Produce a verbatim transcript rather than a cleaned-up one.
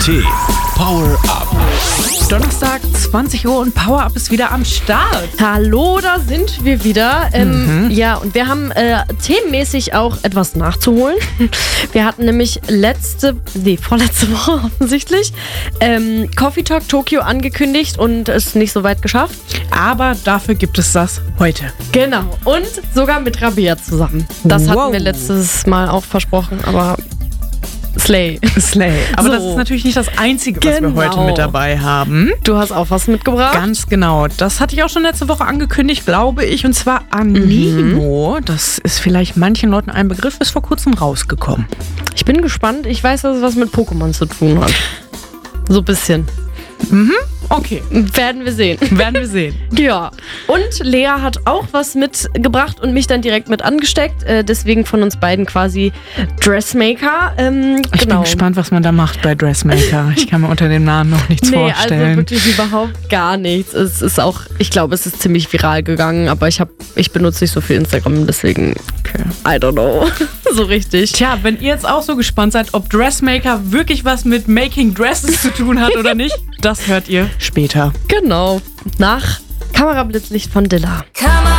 T. Power Up. Donnerstag, zwanzig Uhr und Power Up ist wieder am Start. Hallo, da sind wir wieder. Ähm, mhm. Ja, und wir haben äh, themenmäßig auch etwas nachzuholen. Wir hatten nämlich letzte, nee, vorletzte Woche offensichtlich ähm, Coffee Talk Tokio angekündigt und es nicht so weit geschafft. Aber dafür gibt es das heute. Genau, und sogar mit Rabea zusammen. Das Wow. hatten wir letztes Mal auch versprochen, aber Slay. Slay. Aber So. das ist natürlich nicht das Einzige, was Genau. wir heute mit dabei haben. Du hast auch was mitgebracht? Ganz genau. Das hatte ich auch schon letzte Woche angekündigt, glaube ich. Und zwar Animo. Das ist vielleicht manchen Leuten ein Begriff, ist vor kurzem rausgekommen. Ich bin gespannt. Ich weiß, dass es was mit Pokémon zu tun hat. So ein bisschen. Okay, Werden wir sehen. werden wir sehen. Ja, und Lea hat auch was mitgebracht und mich dann direkt mit angesteckt. Äh, deswegen von uns beiden quasi Dressmaker. Ähm, Ich genau. bin gespannt, was man da macht bei Dressmaker. Ich kann mir unter dem Namen noch nichts Nee, also vorstellen. wirklich überhaupt gar nichts. Es ist auch, ich glaube, es ist ziemlich viral gegangen, aber ich, hab, ich benutze nicht so viel Instagram, deswegen, Okay. I don't know. So richtig. Tja, wenn ihr jetzt auch so gespannt seid, ob Dressmaker wirklich was mit Making Dresses zu tun hat oder nicht, das hört ihr später. Genau. Nach Kamerablitzlicht von Dilla.